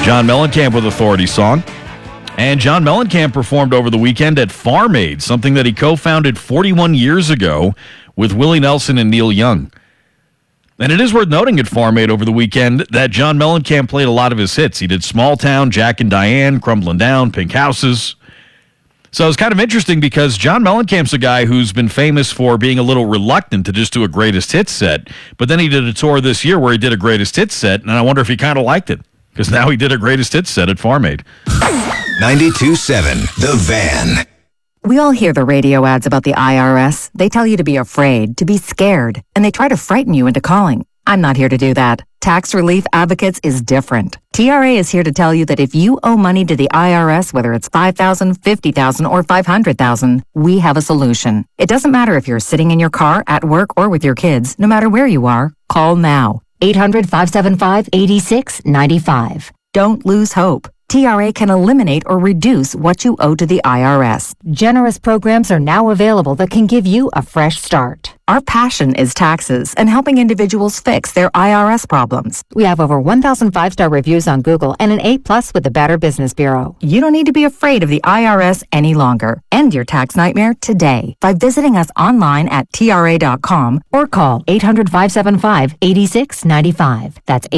John Mellencamp with Authority Song. And John Mellencamp performed over the weekend at Farm Aid, something that he co-founded 41 years ago with Willie Nelson and Neil Young. And it is worth noting at Farm Aid over the weekend that John Mellencamp played a lot of his hits. He did Small Town, Jack and Diane, Crumbling Down, Pink Houses. So it's kind of interesting because John Mellencamp's a guy who's been famous for being a little reluctant to just do a greatest hits set. But then he did a tour this year where he did a greatest hits set, and I wonder if he kind of liked it because now he did a greatest hits set at Farm Aid. 92.7 The Van. We all hear the radio ads about the IRS. They tell you to be afraid, to be scared, and they try to frighten you into calling. I'm not here to do that. Tax Relief Advocates is different. TRA is here to tell you that if you owe money to the IRS, whether it's $5,000, $50,000, or $500,000, we have a solution. It doesn't matter if you're sitting in your car, at work, or with your kids. No matter where you are, call now. 800-575-8695. Don't lose hope. TRA can eliminate or reduce what you owe to the IRS. Generous programs are now available that can give you a fresh start. Our passion is taxes and helping individuals fix their IRS problems. We have over 1,000 5-star reviews on Google and an A+ with the Better Business Bureau. You don't need to be afraid of the IRS any longer. End your tax nightmare today by visiting us online at TRA.com or call 800-575-8695. That's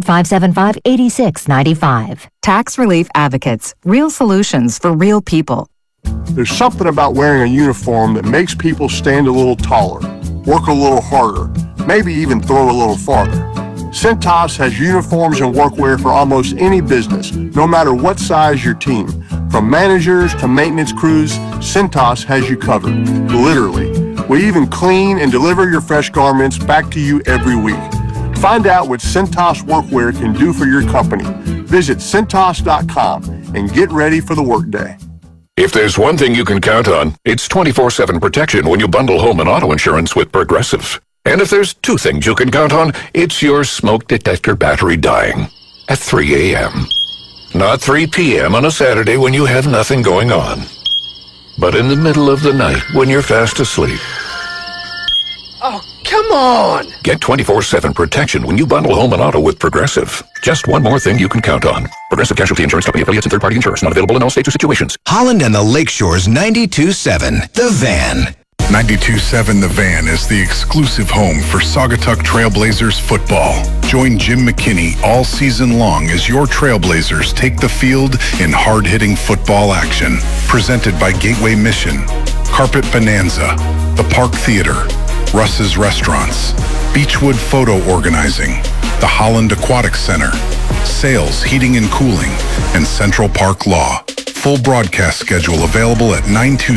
800-575-8695. Tax Relief Advocates. Real solutions for real people. There's something about wearing a uniform that makes people stand a little taller, work a little harder, maybe even throw a little farther. Cintas has uniforms and workwear for almost any business, no matter what size your team. From managers to maintenance crews, Cintas has you covered, literally. We even clean and deliver your fresh garments back to you every week. Find out what Cintas Workwear can do for your company. Visit Cintas.com and get ready for the workday. If there's one thing you can count on, it's 24/7 protection when you bundle home and auto insurance with Progressive. And if there's two things you can count on, it's your smoke detector battery dying at 3 a.m. Not 3 p.m. on a Saturday when you have nothing going on, but in the middle of the night when you're fast asleep. Oh, come on! Get 24/7 protection when you bundle home and auto with Progressive. Just one more thing you can count on. Progressive Casualty Insurance Company, affiliates and third-party insurers. Not available in all states or situations. Holland and the Lakeshores 92.7 The Van. 92.7 The Van is the exclusive home for Saugatuck Trailblazers football. Join Jim McKinney all season long as your Trailblazers take the field in hard-hitting football action. Presented by Gateway Mission, Carpet Bonanza, the Park Theater, Russ's Restaurants, Beechwood Photo Organizing, the Holland Aquatic Center, Sales, Heating and Cooling, and Central Park Law. Full broadcast schedule available at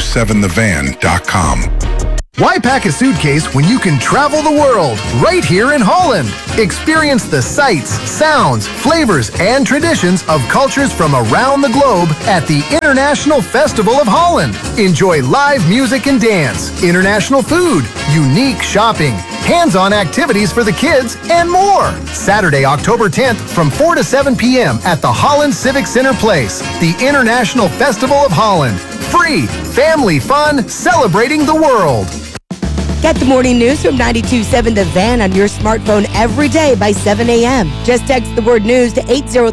927thevan.com. Why pack a suitcase when you can travel the world right here in Holland? Experience the sights, sounds, flavors, and traditions of cultures from around the globe at the International Festival of Holland. Enjoy live music and dance, international food, unique shopping, hands-on activities for the kids, and more. Saturday, October 10th from 4 to 7 p.m. at the Holland Civic Center Place, the International Festival of Holland. Free, family fun, celebrating the world. Get the morning news from 92.7 The Van on your smartphone every day by 7 a.m. Just text the word news to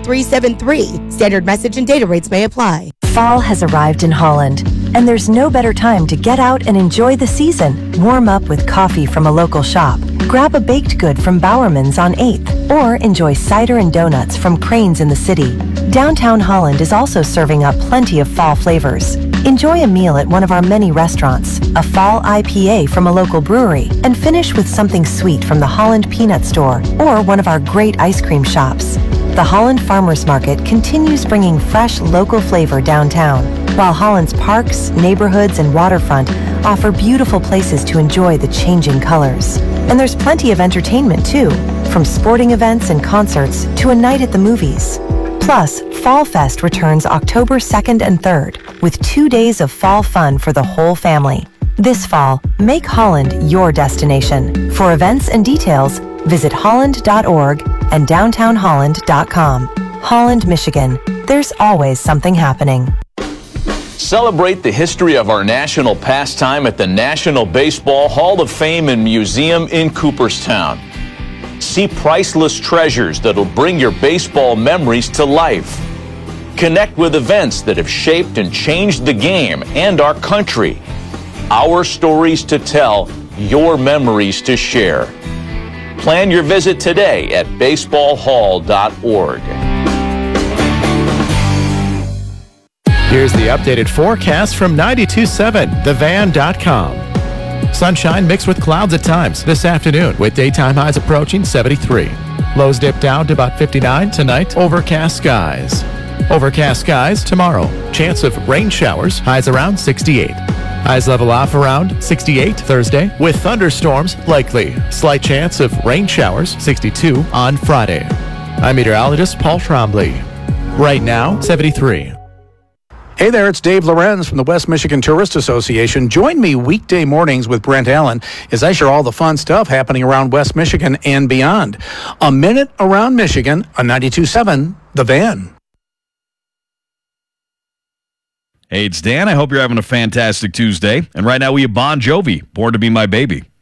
80373. Standard message and data rates may apply. Fall has arrived in Holland, and there's no better time to get out and enjoy the season. Warm up with coffee from a local shop. Grab a baked good from Bowerman's on 8th, or enjoy cider and donuts from Crane's in the city. Downtown Holland is also serving up plenty of fall flavors. Enjoy a meal at one of our many restaurants, a fall IPA from a local brewery, and finish with something sweet from the Holland Peanut Store or one of our great ice cream shops. The Holland Farmers Market continues bringing fresh local flavor downtown, while Holland's parks, neighborhoods, and waterfront offer beautiful places to enjoy the changing colors. And there's plenty of entertainment too, from sporting events and concerts to a night at the movies. Plus, Fall Fest returns October 2nd and 3rd with 2 days of fall fun for the whole family. This fall, make Holland your destination. For events and details, visit holland.org and downtownholland.com. Holland, Michigan. There's always something happening. Celebrate the history of our national pastime at the National Baseball Hall of Fame and Museum in Cooperstown. See priceless treasures that'll bring your baseball memories to life. Connect with events that have shaped and changed the game and our country. Our stories to tell, your memories to share. Plan your visit today at baseballhall.org. Here's the updated forecast from 92.7 thevan.com. Sunshine mixed with clouds at times this afternoon with daytime highs approaching 73. Lows dip down to about 59 tonight. Overcast skies. Overcast skies tomorrow. Chance of rain showers. Highs around 68. Highs level off around 68 Thursday with thunderstorms likely. Slight chance of rain showers 62 on Friday. I'm meteorologist Paul Trombley. Right now 73. Hey there, it's Dave Lorenz from the West Michigan Tourist Association. Join me weekday mornings with Brent Allen as I share all the fun stuff happening around West Michigan and beyond. A Minute Around Michigan on 92.7 The Van. Hey, it's Dan. I hope you're having a fantastic Tuesday. And right now we have Bon Jovi, Born to Be My Baby.